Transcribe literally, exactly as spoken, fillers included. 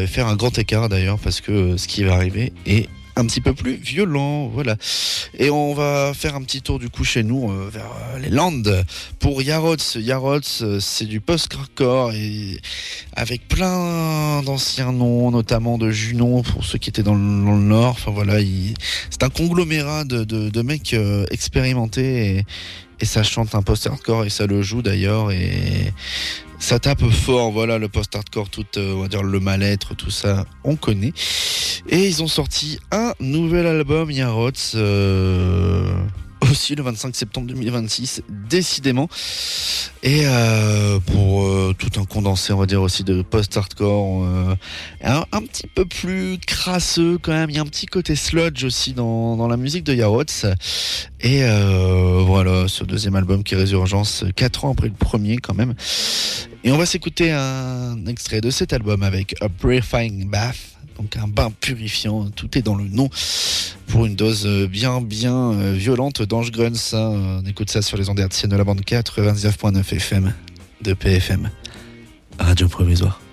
et faire un grand écart d'ailleurs, parce que ce qui va arriver est un petit peu plus violent, voilà. Et on va faire un petit tour du coup chez nous euh, vers euh, les Landes pour Yarots. Yarots, euh, c'est du post-hardcore et avec plein d'anciens noms, notamment de Junon pour ceux qui étaient dans le, dans le Nord. Enfin voilà, il... c'est un conglomérat de, de, de mecs euh, expérimentés et, et ça chante un post-hardcore et ça le joue d'ailleurs et ça tape fort. Voilà, le post-hardcore, tout, euh, on va dire le mal-être, tout ça, on connaît. Et ils ont sorti un nouvel album, Yarots, euh, aussi le vingt-cinq septembre deux mille vingt-six, décidément. Et euh, pour euh, tout un condensé, on va dire aussi de post-hardcore, euh, un, un petit peu plus crasseux quand même. Il y a un petit côté sludge aussi dans, dans la musique de Yarots. Et euh, voilà, ce deuxième album qui est Résurgence, quatre ans après le premier quand même. Et on va s'écouter un extrait de cet album avec A Purifying Bath. Donc un bain purifiant, tout est dans le nom, pour une dose bien bien violente d'Ange Gruns. Hein. On écoute ça sur les ondes hertziennes de la bande quatre-vingt-dix-neuf virgule neuf F M de P F M, Radio Provisoire.